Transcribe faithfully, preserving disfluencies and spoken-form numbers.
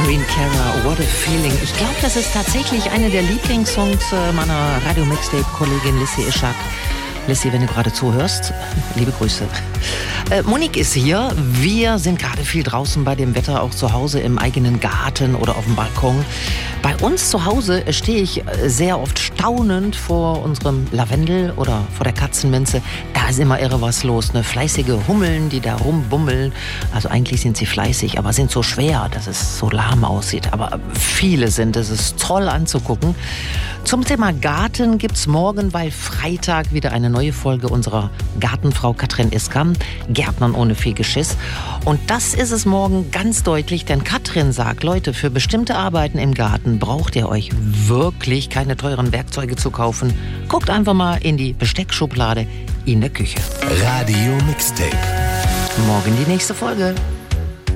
Irene Cara, What a Feeling. Ich glaube, das ist tatsächlich eine der Lieblingssongs meiner Radio-Mixtape-Kollegin Lissy Ishak. Lissy, wenn du gerade zuhörst, liebe Grüße. Äh, Monique ist hier. Wir sind gerade viel draußen bei dem Wetter, auch zu Hause im eigenen Garten oder auf dem Balkon. Bei uns zu Hause stehe ich sehr oft staunend vor unserem Lavendel oder vor der Katzenminze. Da ist immer irre was los, ne? Fleißige Hummeln, die da rumbummeln. Also eigentlich sind sie fleißig, aber sind so schwer, dass es so lahm aussieht. Aber viele sind, es ist toll anzugucken. Zum Thema Garten gibt's morgen, weil Freitag, wieder eine neue Folge unserer Gartenfrau Katrin Iskam, Gärtnern ohne viel Geschiss. Und das ist es morgen ganz deutlich, denn Katrin sagt, Leute, für bestimmte Arbeiten im Garten braucht ihr euch wirklich keine teuren Werkzeuge zu kaufen. Guckt einfach mal in die Besteckschublade in der Küche. Radio Mixtape. Morgen die nächste Folge.